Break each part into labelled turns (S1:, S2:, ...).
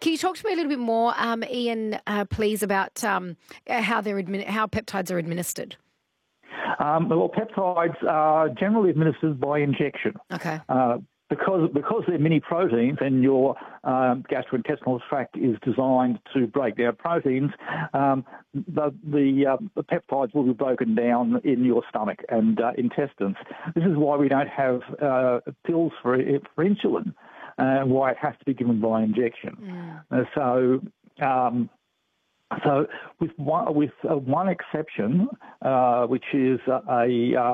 S1: Can you talk to me a little bit more, Ian, please, about how peptides are administered?
S2: Well, peptides are generally administered by injection.
S1: Okay.
S2: Because they're mini proteins and your gastrointestinal tract is designed to break down proteins, the peptides will be broken down in your stomach and intestines. This is why we don't have pills for insulin, why it has to be given by injection. So with one exception, which is a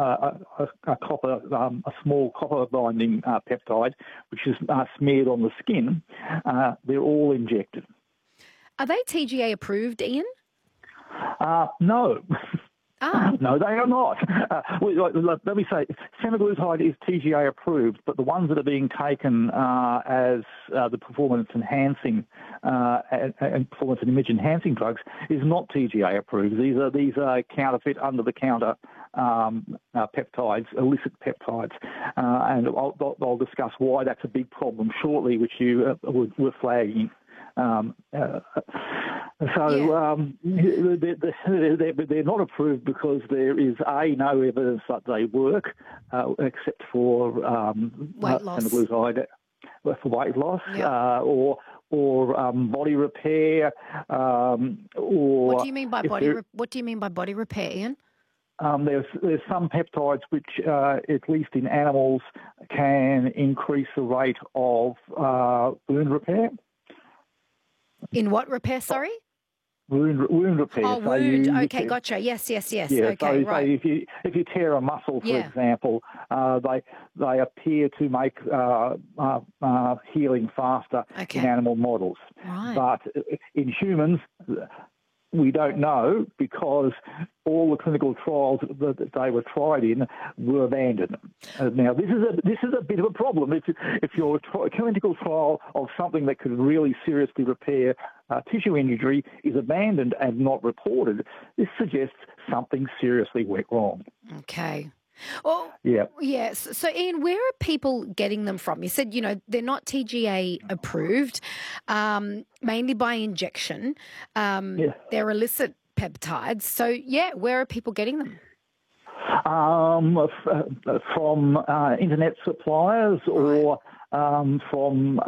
S2: small copper binding peptide, which is smeared on the skin, they're all injected.
S1: Are they TGA approved, Ian?
S2: No.
S1: Oh.
S2: No, they are not. Let me say, semaglutide is TGA approved, but the ones that are being taken as the performance-enhancing and performance and image-enhancing drugs is not TGA approved. These are counterfeit, under-the-counter peptides, illicit peptides, and I'll discuss why that's a big problem shortly, which you were flagging. They're not approved because there is no evidence that they work, except for
S1: weight loss,
S2: semaglutide for weight loss, or body repair, or
S1: what do you mean by body repair, Ian?
S2: There's some peptides which, at least in animals, can increase the rate of wound repair.
S1: In what repair, sorry?
S2: Wound repair.
S1: Oh, wound. Okay, gotcha. Yes. Yeah, okay, right.
S2: If you tear a muscle, for example, they appear to make healing faster in animal models.
S1: Right.
S2: But in humans, we don't know because all the clinical trials that they were tried in were abandoned. Now, this is a bit of a problem. If your clinical trial of something that could really seriously repair tissue injury is abandoned and not reported, this suggests something seriously went wrong.
S1: Okay. Well, yes. So, Ian, where are people getting them from? You said, they're not TGA approved, mainly by injection. They're illicit peptides. So, where are people getting them?
S2: From internet suppliers or from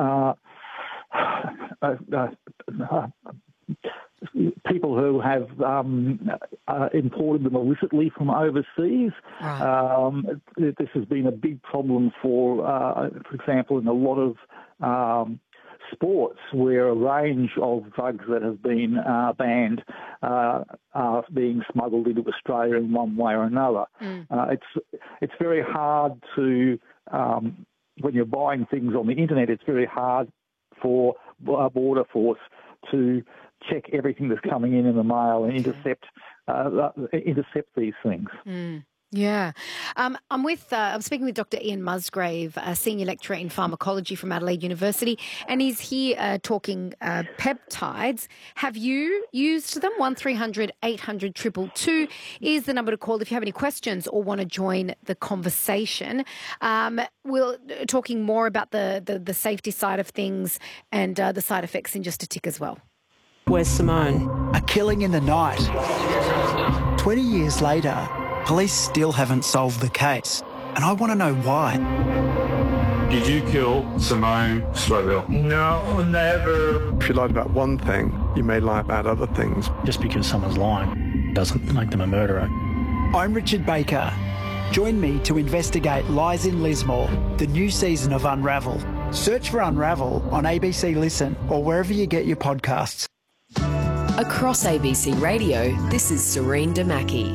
S2: people who have imported them illicitly from overseas. Right. This has been a big problem for example, in a lot of sports where a range of drugs that have been banned are being smuggled into Australia in one way or another. It's very hard to, when you're buying things on the internet, it's very hard for Border Force to check everything that's coming in the mail and intercept these things.
S1: Yeah. I'm speaking with Dr. Ian Musgrave, a senior lecturer in pharmacology from Adelaide University, and he's here talking peptides. Have you used them? 1300 800 222 is the number to call if you have any questions or want to join the conversation. We're talking more about the safety side of things and the side effects in just a tick as well.
S3: Where's Simone?
S4: A killing in the night. 20 years later, police still haven't solved the case, and I want to know why.
S5: Did you kill Simone Strobel?
S6: No, never.
S7: If you lied about one thing, you may lie about other things.
S8: Just because someone's lying doesn't make them a murderer.
S4: I'm Richard Baker. Join me to investigate Lies in Lismore, the new season of Unravel. Search for Unravel on ABC Listen or wherever you get your podcasts.
S9: Across ABC Radio, this is Serene Damaki.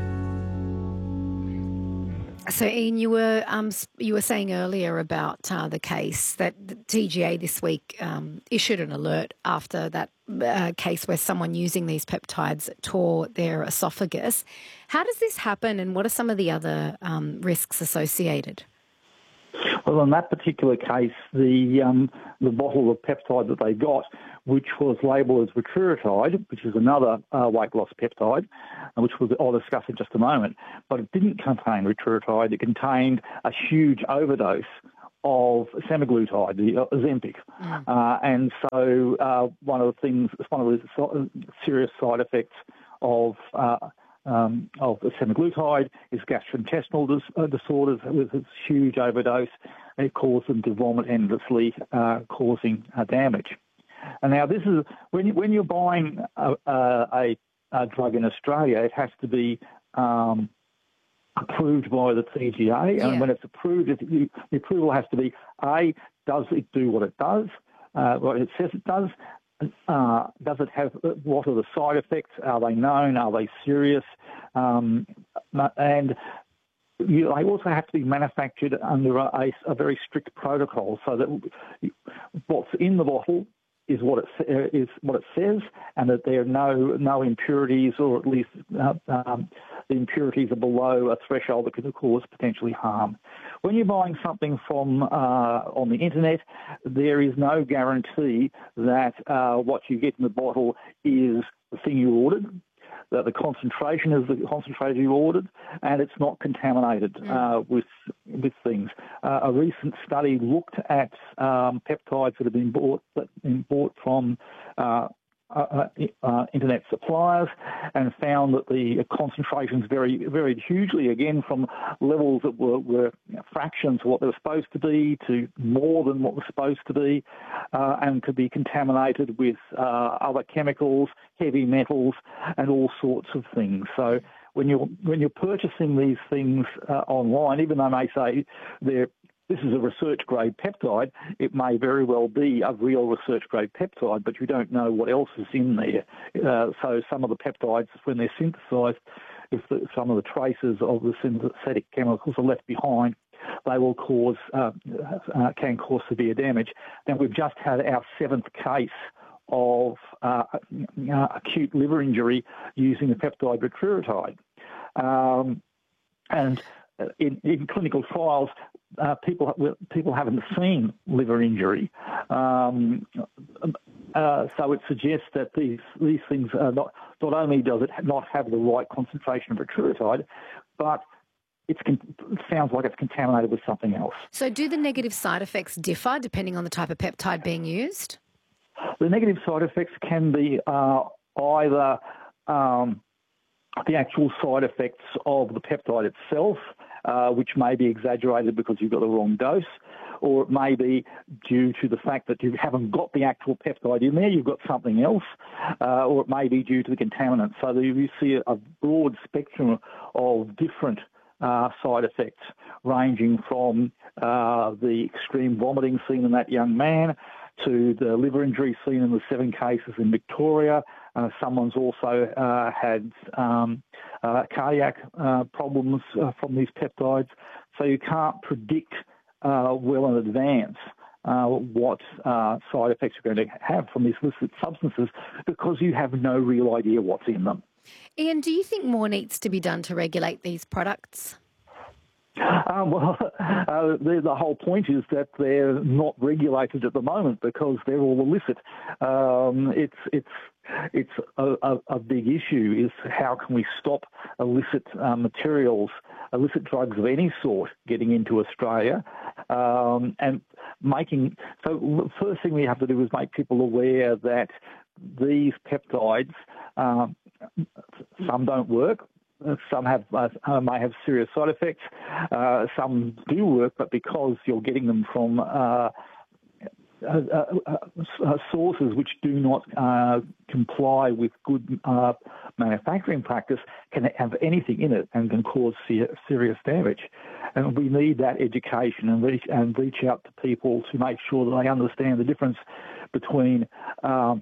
S1: So, Ian, you were saying earlier about the case that the TGA this week issued an alert after that case where someone using these peptides tore their esophagus. How does this happen, and what are some of the other risks associated?
S2: Well, in that particular case, the bottle of peptide that they got, which was labelled as retiritide, which is another weight loss peptide, which I'll discuss in just a moment, but it didn't contain retiritide. It contained a huge overdose of semaglutide, the Ozempic. And so one of the serious side effects of the semaglutide is gastrointestinal disorders with its huge overdose. It causes them to vomit endlessly, causing damage. And now this is when you're buying a drug in Australia, it has to be approved by the TGA, and when it's approved, the approval has to be A, does it do what it does, what it says it does? Does it have, what are the side effects? Are they known? Are they serious? And they also have to be manufactured under a very strict protocol, so that what's in the bottle is what it says, and that there are no impurities, or at least the impurities are below a threshold that could cause potentially harm. When you're buying something from on the internet, there is no guarantee that what you get in the bottle is the thing you ordered, that the concentration is the concentrate you ordered, and it's not contaminated with things. A recent study looked at peptides that have been bought from internet suppliers, and found that the concentrations varied hugely, again from levels that were fractions of what they were supposed to be to more than what was supposed to be, and could be contaminated with other chemicals, heavy metals, and all sorts of things. So when you're purchasing these things online, even though they may say this is a research-grade peptide, it may very well be a real research-grade peptide, but you don't know what else is in there. So some of the peptides, when they're synthesised, if some of the traces of the synthetic chemicals are left behind, they will can cause severe damage. And we've just had our 7th case of acute liver injury using the peptide butyratide. And in clinical trials, people haven't seen liver injury, so it suggests that these things are not only does it not have the right concentration of butyratide, but it sounds like it's contaminated with something else.
S1: So do the negative side effects differ depending on the type of peptide being used?
S2: The negative side effects can be either the actual side effects of the peptide itself, which may be exaggerated because you've got the wrong dose, or it may be due to the fact that you haven't got the actual peptide in there, you've got something else, or it may be due to the contaminant. So you see a broad spectrum of different side effects, ranging from the extreme vomiting seen in that young man to the liver injury seen in the 7 cases in Victoria. Someone's also had cardiac problems from these peptides. So you can't predict well in advance what side effects you're going to have from these illicit substances, because you have no real idea what's in them.
S1: Ian, do you think more needs to be done to regulate these products?
S2: The whole point is that they're not regulated at the moment because they're all illicit. It's a big issue, is how can we stop illicit materials, illicit drugs of any sort getting into Australia, and so the first thing we have to do is make people aware that these peptides, some don't work. Some may have serious side effects. Some do work, but because you're getting them from sources which do not comply with good manufacturing practice, can have anything in it and can cause serious damage. And we need that education and reach out to people to make sure that they understand the difference between a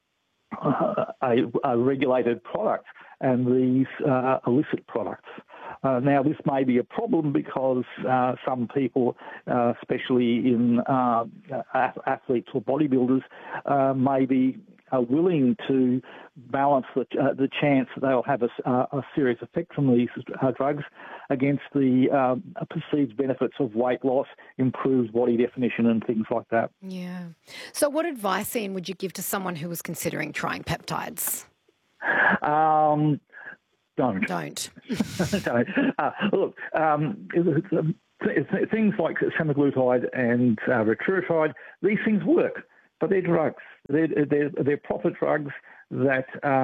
S2: regulated product and these illicit products. Now, this may be a problem because some people, especially in athletes or bodybuilders, may be willing to balance the chance that they'll have a serious effect from these drugs against the perceived benefits of weight loss, improved body definition and things like that.
S1: Yeah. So what advice, Ian, would you give to someone who was considering trying peptides?
S2: Don't.
S1: Don't.
S2: Look, things like semaglutide and retiratide, these things work, but they're drugs. They're proper drugs that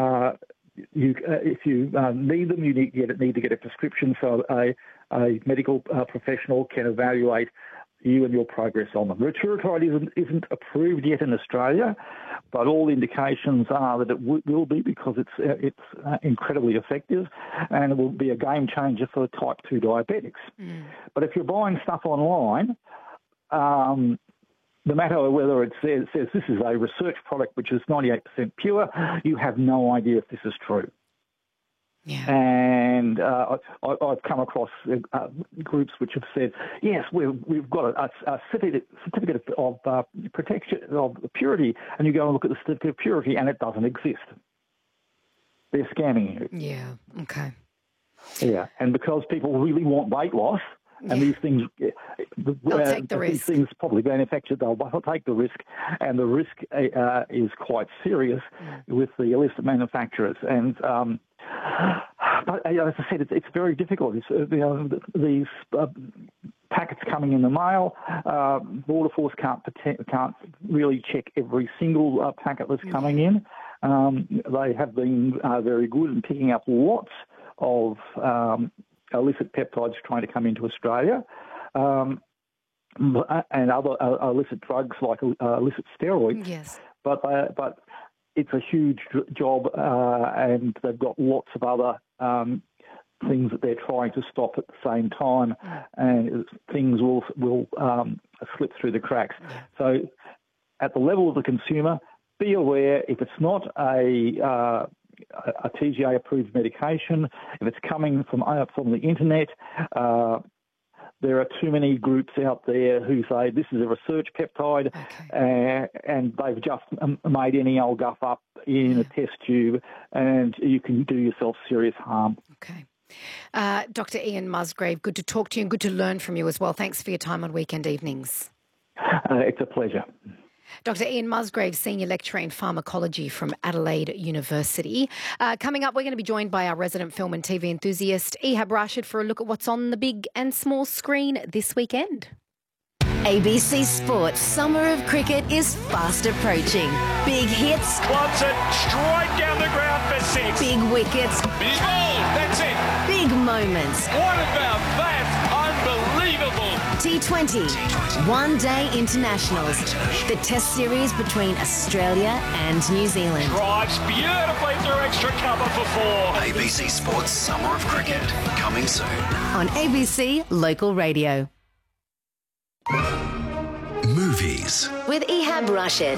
S2: if you need them, you need to get a prescription so a medical professional can evaluate you and your progress on them. Retiratide isn't approved yet in Australia, but all indications are that it will be because it's incredibly effective, and it will be a game changer for type 2 diabetics. But if you're buying stuff online, no matter whether it says this is a research product which is 98% pure, you have no idea if this is true.
S1: Yeah.
S2: And I've come across groups which have said, yes, we've got a certificate of protection of purity, and you go and look at the certificate of purity, and it doesn't exist. They're scamming you.
S1: Yeah. Okay.
S2: Yeah, and because people really want weight loss, and these things,
S1: they'll take the risk.
S2: These things probably manufactured, they'll take the risk, and the risk is quite serious with the illicit manufacturers. And but as I said, it's very difficult. These packets coming in the mail, Border Force can't really check every single packet that's coming in. They have been very good in picking up lots of illicit peptides trying to come into Australia, and other illicit drugs like illicit steroids.
S1: Yes.
S2: But it's a huge job, and they've got lots of other things that they're trying to stop at the same time, and things will slip through the cracks. So at the level of the consumer, be aware if it's not a TGA-approved medication, if it's coming from the internet, there are too many groups out there who say this is a research peptide, and they've just made any old guff up in a test tube, and you can do yourself serious harm. Okay.
S1: Dr. Ian Musgrave, good to talk to you and good to learn from you as well. Thanks for your time on Weekend Evenings.
S2: It's a pleasure.
S1: Dr. Ian Musgrave, Senior Lecturer in Pharmacology from Adelaide University. Coming up, we're going to be joined by our resident film and TV enthusiast, Ehab Rashid, for a look at what's on the big and small screen this weekend.
S10: ABC Sports Summer of Cricket is fast approaching. Big hits.
S11: Clubs it straight down the ground for 6.
S10: Big wickets.
S11: Big ball. That's it.
S10: Big moments.
S11: What about that? Unbelievable.
S10: T20. One-day internationals. The test series between Australia and New Zealand.
S11: Drives beautifully through extra cover for 4.
S12: ABC Sports Summer of Cricket. Coming soon.
S10: On ABC Local Radio.
S12: Movies.
S10: With Ehab Rashid.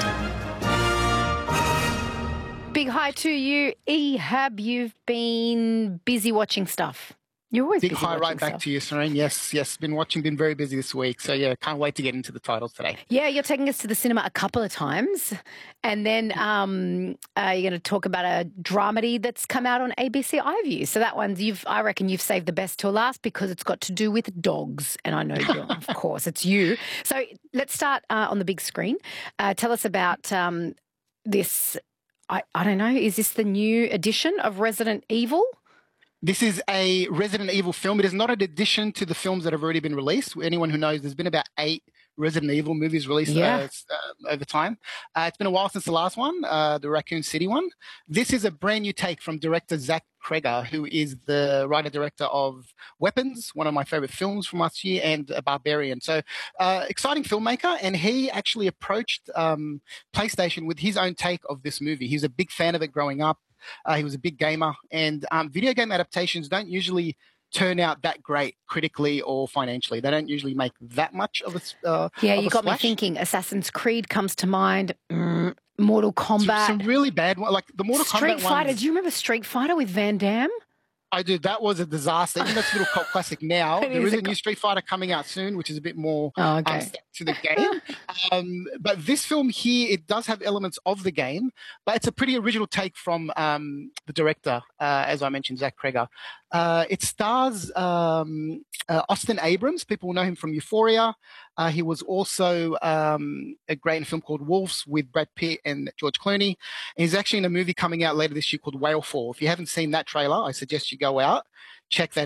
S1: Big hi to you, Ehab. You've been busy watching stuff. You're always
S13: big
S1: busy
S13: hi right
S1: stuff.
S13: back to you, Serene. Yes, been very busy this week. So yeah, can't wait to get into the titles today.
S1: Yeah, you're taking us to the cinema a couple of times, and then you're going to talk about a dramedy that's come out on ABC iView. So that one, I reckon you've saved the best till last because it's got to do with dogs, and I know you, of course, it's you. So let's start on the big screen. Tell us about this. I don't know. Is this the new edition of Resident Evil?
S13: This is a Resident Evil film. It is not an addition to the films that have already been released. Anyone who knows, there's been about 8 Resident Evil movies released over time. It's been a while since the last one, the Raccoon City one. This is a brand new take from director Zach Cregger, who is the writer-director of Weapons, one of my favourite films from last year, and Barbarian. So exciting filmmaker, and he actually approached PlayStation with his own take of this movie. He was a big fan of it growing up. He was a big gamer, and video game adaptations don't usually turn out that great critically or financially. They don't usually make that much of a
S1: you got me thinking. Assassin's Creed comes to mind. Mortal Kombat.
S13: Some really bad ones, like the Mortal Kombat
S1: Street Fighter.
S13: ones.
S1: Do you remember Street Fighter with Van Damme?
S13: I do. That was a disaster. Even though it's a little cult classic now, there is a new Street Fighter coming out soon, which is a bit more to the game. But this film here, it does have elements of the game, but it's a pretty original take from the director, as I mentioned, Zach Cregger. It stars Austin Abrams. People will know him from Euphoria. He was also great in a film called Wolves with Brad Pitt and George Clooney. And he's actually in a movie coming out later this year called Whalefall. If you haven't seen that trailer, I suggest you go out, check that out.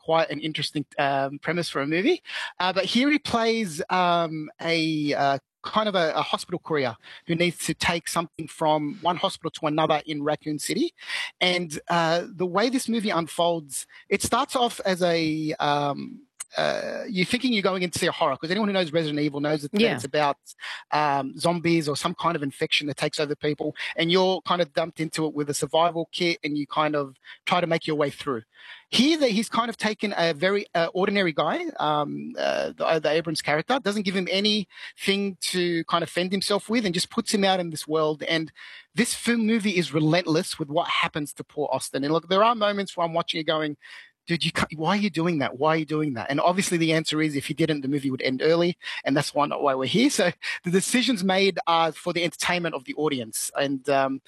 S13: quite an interesting premise for a movie. But here he plays a kind of a hospital courier who needs to take something from one hospital to another in Raccoon City. And the way this movie unfolds, it starts off as a you're thinking you're going in to see a horror, because anyone who knows Resident Evil knows that it's about zombies or some kind of infection that takes over people, and you're kind of dumped into it with a survival kit, and you kind of try to make your way through. Here, he's kind of taken a very ordinary guy, the Abrams character, doesn't give him anything to kind of fend himself with, and just puts him out in this world. And this movie is relentless with what happens to poor Austin. And look, there are moments where I'm watching it going, dude, why are you doing that? Why are you doing that? And obviously the answer is, if you didn't, the movie would end early, and that's why we're here. So the decisions made are for the entertainment of the audience. And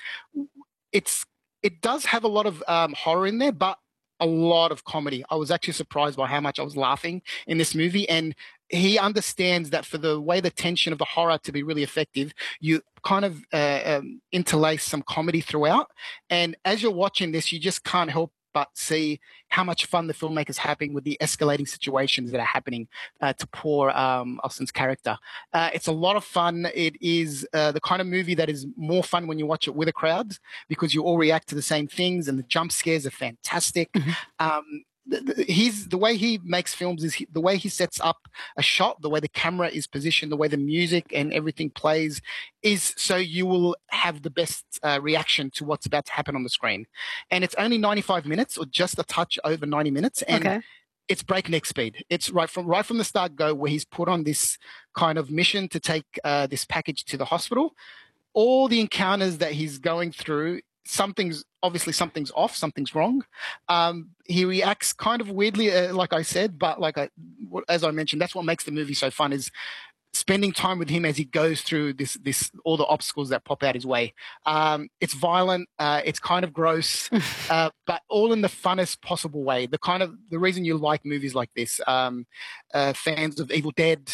S13: it does have a lot of horror in there, but a lot of comedy. I was actually surprised by how much I was laughing in this movie. And he understands that for the way the tension of the horror to be really effective, you kind of interlace some comedy throughout. And as you're watching this, you just can't help but see how much fun the filmmakers having with the escalating situations that are happening to poor Austin's character. It's a lot of fun. It is the kind of movie that is more fun when you watch it with a crowd, because you all react to the same things, and the jump scares are fantastic. The way he makes films is the way he sets up a shot, the way the camera is positioned, the way the music and everything plays is so you will have the best reaction to what's about to happen on the screen. And it's only 95 minutes, or just a touch over 90 minutes. And it's breakneck speed. It's right from the start go, where he's put on this kind of mission to take this package to the hospital. All the encounters that he's going through, something's off, something's wrong. He reacts kind of weirdly, like I said, but as I mentioned, that's what makes the movie so fun, is spending time with him as he goes through this all the obstacles that pop out his way. It's violent, it's kind of gross, but all in the funnest possible way. The reason you like movies like this, fans of Evil Dead,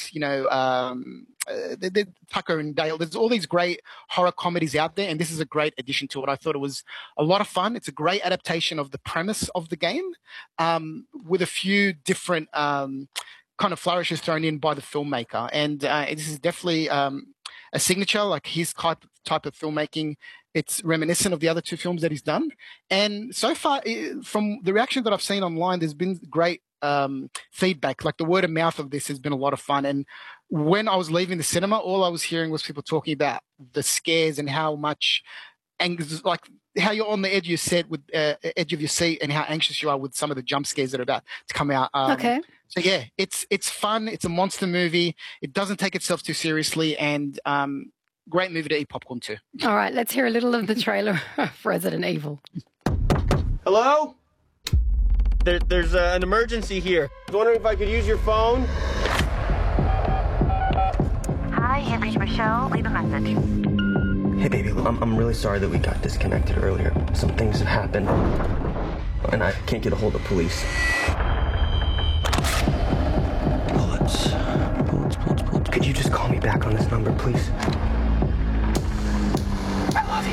S13: Tucker and Dale, there's all these great horror comedies out there, and this is a great addition to it. I thought it was a lot of fun. It's a great adaptation of the premise of the game, with a few different kind of flourishes thrown in by the filmmaker. And this is definitely a signature, like his type of filmmaking. It's reminiscent of the other two films that he's done. And so far, from the reaction that I've seen online, there's been great feedback. Like, the word of mouth of this has been a lot of fun. And when I was leaving the cinema, all I was hearing was people talking about the scares and how much like how you're on the edge of your seat, and how anxious you are with some of the jump scares that are about to come out. So yeah, it's fun. It's a monster movie. It doesn't take itself too seriously, and great movie to eat popcorn to.
S1: All right, let's hear a little of the trailer of Resident Evil.
S14: Hello? There's an emergency here. I was wondering if I could use your phone.
S15: Hi, you've reached Michelle. Leave a message.
S14: Hey, baby, I'm really sorry that we got disconnected earlier. Some things have happened, and I can't get a hold of police. Bullets. Could you just call me back on this number, please? I love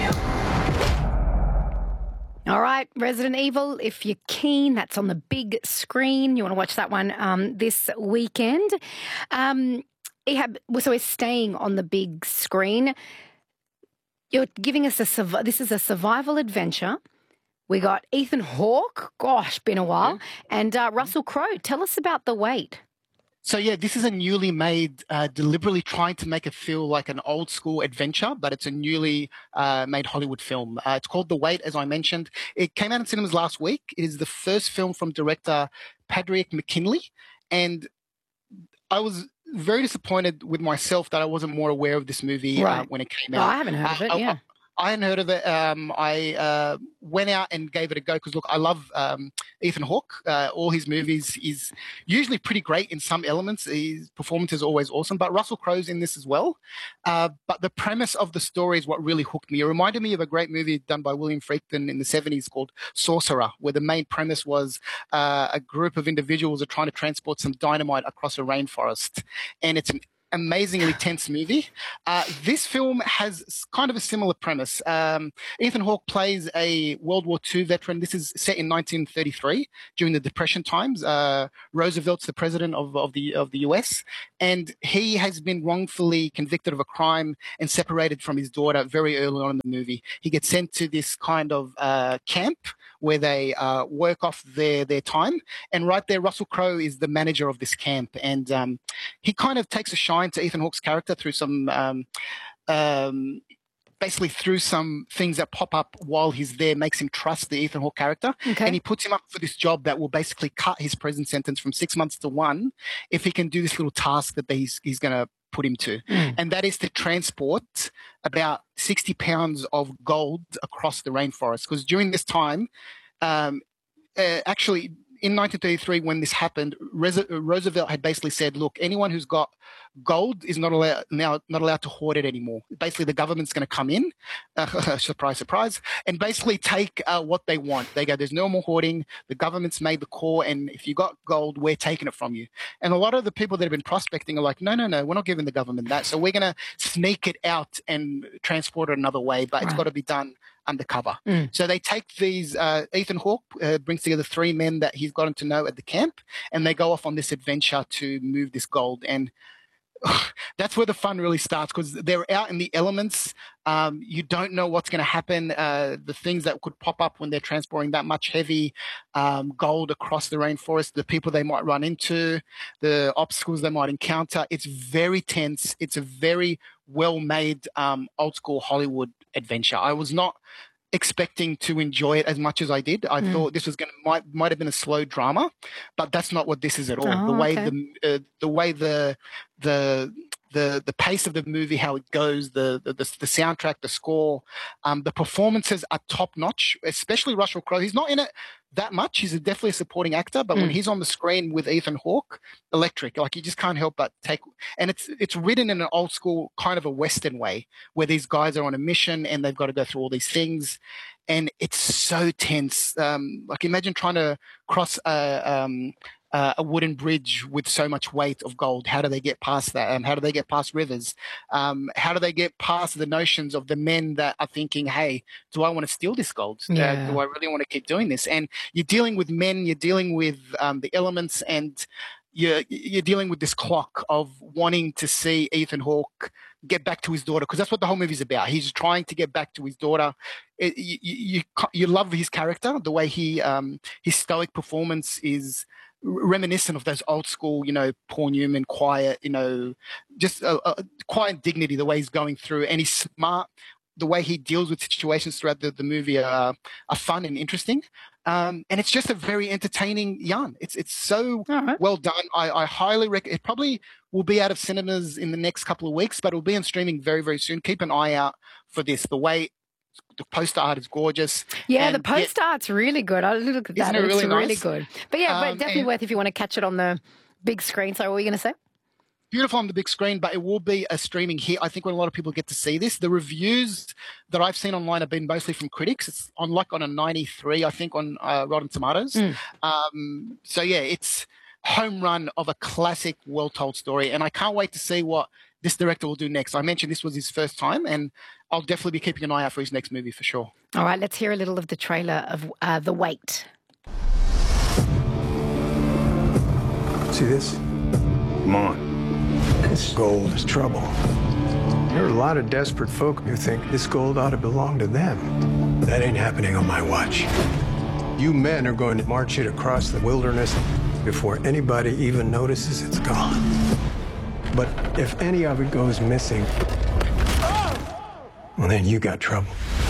S14: you.
S1: All right, Resident Evil, if you're keen, that's on the big screen. You want to watch that one this weekend. So we're staying on the big screen. You're giving us this is a survival adventure. We got Ethan Hawke, gosh, been a while, and Russell Crowe. Tell us about The Wait.
S13: So yeah, this is a newly made, deliberately trying to make it feel like an old school adventure, but it's a newly made Hollywood film. It's called The Wait, as I mentioned. It came out in cinemas last week. It is the first film from director Padraig McKinley, and I was very disappointed with myself that I wasn't more aware of this movie when it came out.
S1: I haven't heard of it, yeah.
S13: I hadn't heard of it. I went out and gave it a go because, look, I love Ethan Hawke. All his movies is usually pretty great in some elements. His performance is always awesome, but Russell Crowe's in this as well. But the premise of the story is what really hooked me. It reminded me of a great movie done by William Friedkin in the 70s called Sorcerer, where the main premise was a group of individuals are trying to transport some dynamite across a rainforest. And it's an amazingly tense movie. This film has kind of a similar premise. Ethan Hawke plays a World War II veteran. This is set in 1933 during the Depression times. Roosevelt's the president of the US, and he has been wrongfully convicted of a crime and separated from his daughter very early on in the movie. He gets sent to this kind of camp where they work off their time, and right there, Russell Crowe is the manager of this camp, and he kind of takes a shine to Ethan Hawke's character through some basically through some things that pop up while he's there, makes him trust the Ethan Hawke character. Okay. And he puts him up for this job that will basically cut his prison sentence from 6 months to 1 if he can do this little task that he's going to put him to. And that is to transport about 60 pounds of gold across the rainforest. Because during this time, actually, in 1933, when this happened, Roosevelt had basically said, look, anyone who's got gold is not allowed to hoard it anymore. Basically, the government's going to come in, surprise, surprise, and basically take what they want. They go, there's no more hoarding. The government's made the call, and if you got gold, we're taking it from you. And a lot of the people that have been prospecting are like, no, we're not giving the government that. So we're going to sneak it out and transport it another way, but it's got to be done undercover. So they take these, Ethan Hawke brings together 3 men that he's gotten to know at the camp, and they go off on this adventure to move this gold. And that's where the fun really starts, because they're out in the elements. You don't know what's going to happen. The things that could pop up when they're transporting that much heavy gold across the rainforest, the people they might run into, the obstacles they might encounter. It's very tense. It's a very well-made old school Hollywood adventure. I was not expecting to enjoy it as much as I did. I thought this was might have been a slow drama, but that's not what this is at all. The way the pace of the movie, how it goes, the soundtrack, the score, the performances are top notch. Especially Russell Crowe. He's not in it that much. He's definitely a supporting actor, but when he's on the screen with Ethan Hawke, electric. Like, you just can't help but take. And it's written in an old school kind of a Western way, where these guys are on a mission and they've got to go through all these things, and it's so tense. Like, imagine trying to cross a wooden bridge with so much weight of gold. How do they get past that? How do they get past rivers? How do they get past the notions of the men that are thinking, hey, do I want to steal this gold? Do I really want to keep doing this? And you're dealing with men, you're dealing with the elements, and you're dealing with this clock of wanting to see Ethan Hawke get back to his daughter, because that's what the whole movie's about. He's trying to get back to his daughter. You love his character, the way his stoic performance is reminiscent of those old school, Paul Newman, quiet, just a quiet dignity, the way he's going through, and he's smart. The way he deals with situations throughout the movie are fun and interesting. And it's just a very entertaining yarn. It's so well done. I highly recommend. It probably will be out of cinemas in the next couple of weeks, but it'll be on streaming very, very soon. Keep an eye out for this. The poster art is gorgeous.
S1: Yeah, the poster art's really good. I look at that. It's really good. But but definitely worth if you want to catch it on the big screen. So what were you going to say?
S13: Beautiful on the big screen, but it will be a streaming hit. I think when a lot of people get to see this, the reviews that I've seen online have been mostly from critics. It's on a 93, I think, on Rotten Tomatoes. So yeah, it's home run of a classic, well-told story, and I can't wait to see what this director will do next. I mentioned this was his first time, and I'll definitely be keeping an eye out for his next movie for sure.
S1: All right, let's hear a little of the trailer of The Wait.
S16: See this?
S5: Come on.
S16: This gold is trouble. There are a lot of desperate folk who think this gold ought to belong to them. That ain't happening on my watch. You men are going to march it across the wilderness before anybody even notices it's gone. But if any of it goes missing, well, then you got trouble.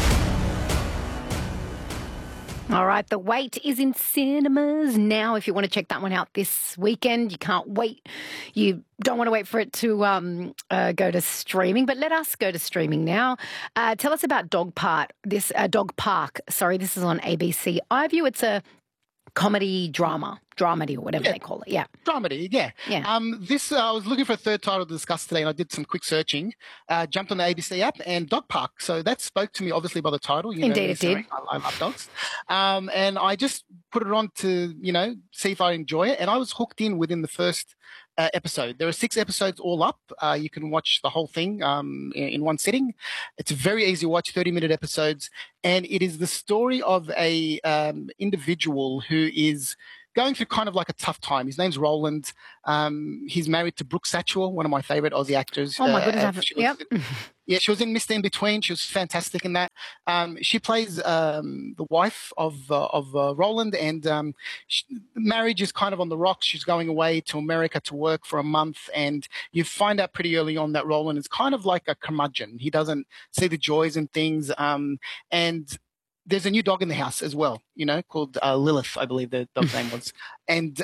S1: All right, The Wait is in cinemas now. If you want to check that one out this weekend, you can't wait. You don't want to wait for it to go to streaming, but let us go to streaming now. Tell us about Dog Park. This is on ABC iView. It's a comedy dramedy or whatever they call it. Yeah.
S13: Dramedy, yeah. I was looking for a third title to discuss today, and I did some quick searching, jumped on the ABC app, and Dog Park. So that spoke to me, obviously, by the title.
S1: Indeed, it did.
S13: I love dogs. And I just put it on to, see if I enjoy it. And I was hooked in within the first episode. There are 6 episodes all up. You can watch the whole thing in one sitting. It's a very easy watch, 30-minute episodes, and it is the story of a individual who is going through kind of like a tough time. His name's Roland. He's married to Brooke Satchwell, one of my favorite Aussie actors.
S1: Oh my goodness!
S13: Yeah, she was in Mr. In Between. She was fantastic in that. She plays the wife of Roland, and marriage is kind of on the rocks. She's going away to America to work for a month, and you find out pretty early on that Roland is kind of like a curmudgeon. He doesn't see the joys in things, and there's a new dog in the house as well, called Lilith, I believe the dog's name was. And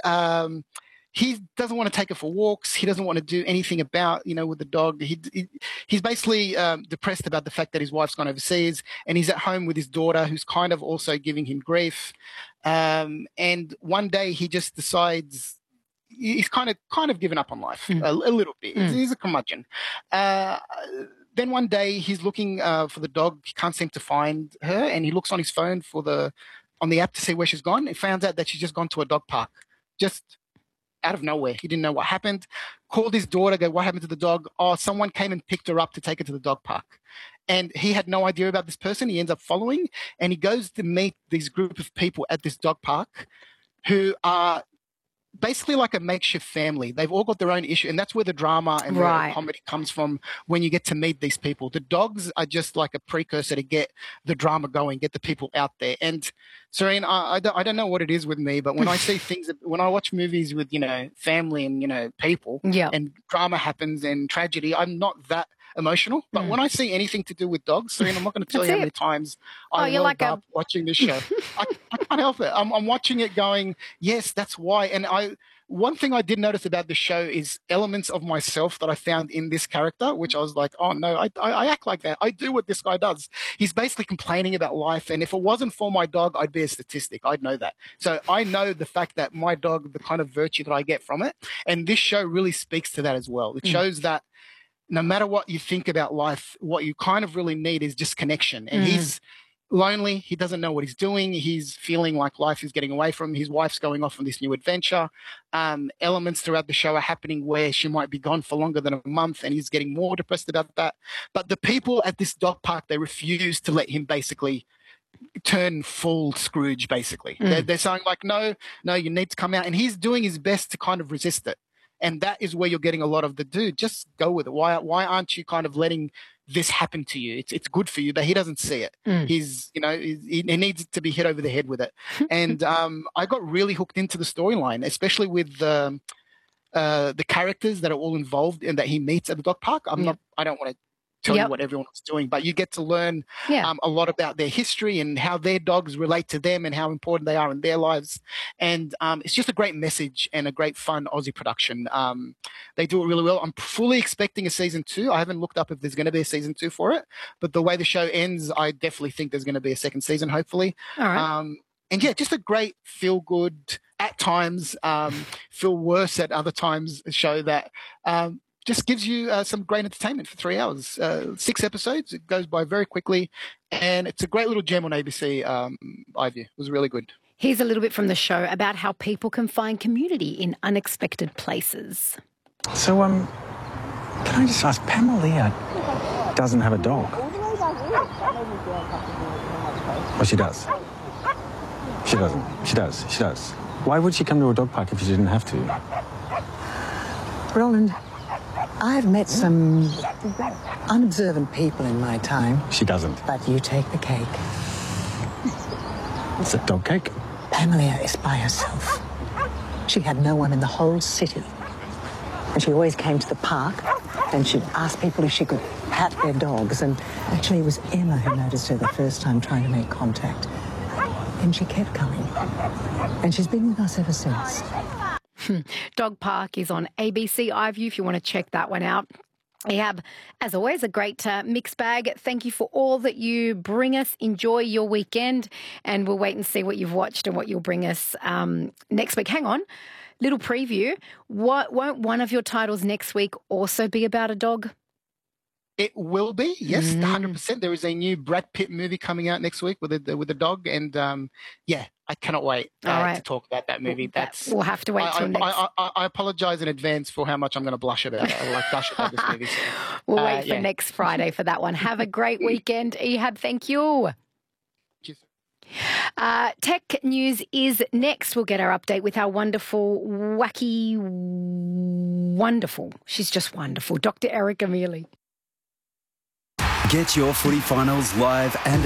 S13: he doesn't want to take her for walks. He doesn't want to do anything about, with the dog. He's basically depressed about the fact that his wife's gone overseas, and he's at home with his daughter, who's kind of also giving him grief. And one day he just decides he's kind of given up on life a little bit. He's a curmudgeon. Then one day he's looking for the dog. He can't seem to find her, and he looks on his phone on the app to see where she's gone. He finds out that she's just gone to a dog park, just out of nowhere. He didn't know what happened. Called his daughter, go, what happened to the dog? Oh, someone came and picked her up to take her to the dog park. And he had no idea about this person. He ends up following, and he goes to meet these group of people at this dog park who are basically like a makeshift family. They've all got their own issue, and that's where the drama and the comedy comes from when you get to meet these people. The dogs are just like a precursor to get the drama going, get the people out there. And Serene, I don't know what it is with me, but when I see things, when I watch movies with, family and, people and drama happens and tragedy, I'm not that emotional. But when I see anything to do with dogs, Serene, I'm not going to tell you how many times I woke up watching this show. I can't help it. I'm watching it going, yes, that's why. And one thing I did notice about the show is elements of myself that I found in this character, which I was like, oh no, I act like that. I do what this guy does. He's basically complaining about life. And if it wasn't for my dog, I'd be a statistic. I'd know that. So I know the fact that my dog, the kind of virtue that I get from it. And this show really speaks to that as well. It shows that no matter what you think about life, what you kind of really need is just connection. And he's lonely. He doesn't know what he's doing. He's feeling like life is getting away from him. His wife's going off on this new adventure. Elements throughout the show are happening where she might be gone for longer than a month, and he's getting more depressed about that. But the people at this dog park, they refuse to let him basically turn full Scrooge, basically. They're saying like, no, you need to come out. And he's doing his best to kind of resist it. And that is where you're getting a lot of the dude. Just go with it. Why aren't you kind of letting this happen to you? It's good for you, but he doesn't see it. He's, he needs to be hit over the head with it. And I got really hooked into the storyline, especially with the characters that are all involved and that he meets at the dog park. I don't want to tell you what everyone's doing, but you get to learn a lot about their history and how their dogs relate to them and how important they are in their lives. And it's just a great message and a great fun Aussie production. They do it really well. I'm fully expecting a season 2. I haven't looked up if there's going to be a season 2 for it, but the way the show ends, I definitely think there's going to be a second season, hopefully.
S1: All right.
S13: And yeah, just a great feel good at times, feel worse at other times show that just gives you some great entertainment for 3 hours. 6 episodes. It goes by very quickly. And it's a great little gem on ABC iView. It was really good.
S1: Here's a little bit from the show about how people can find community in unexpected places.
S8: So, can I just ask, Pamela doesn't have a dog? Well, she does. She doesn't. She does. She does. Why would she come to a dog park if she didn't have to?
S17: Roland, I've met some unobservant people in my time.
S8: She doesn't.
S17: But you take the cake.
S8: It's a dog cake.
S17: Pamela is by herself. She had no one in the whole city. And she always came to the park and she'd ask people if she could pat their dogs. And actually it was Emma who noticed her the first time trying to make contact. And she kept coming. And she's been with us ever since.
S1: Dog Park is on ABC iView if you want to check that one out. We have, as always, a great mixed bag. Thank you for all that you bring us. Enjoy your weekend, and we'll wait and see what you've watched and what you'll bring us next week. Hang on, little preview. Won't one of your titles next week also be about a dog?
S13: It will be, yes, 100%. There is a new Brad Pitt movie coming out next week with a dog, and I cannot wait to talk about that movie.
S1: We'll have to wait till next.
S13: I apologise in advance for how much I'm going to blush about. Blush about this movie. So,
S1: we'll wait for next Friday for that one. Have a great weekend, Ehab. Thank you. Tech news is next. We'll get our update with our wonderful, wonderful. She's just wonderful, Dr. Erica Mealy.
S12: Get your footy finals live and